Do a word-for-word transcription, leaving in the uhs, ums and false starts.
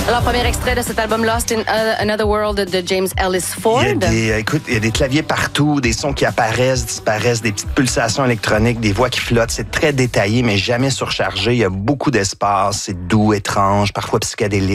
Alors, premier extrait de cet album Lost in Another World de James Ellis Ford. Il y a des, écoute, il y a des claviers partout, des sons qui apparaissent, disparaissent, des petites pulsations électroniques, des voix qui flottent. C'est très détaillé, mais jamais surchargé. Il y a beaucoup d'espace. C'est doux, étrange, parfois psychédélique.